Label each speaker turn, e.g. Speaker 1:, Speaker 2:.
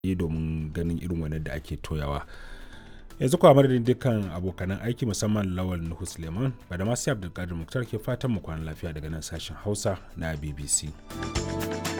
Speaker 1: domin ganin irin wannan da ake toyawa. Yanzu kuwa madadin dukkan abokanan aiki musamman Lawal Nuhu Suleiman da masu Abdulkadir Muktar ke fatan mu kwana lafiya daga nan sashen Hausa na BBC.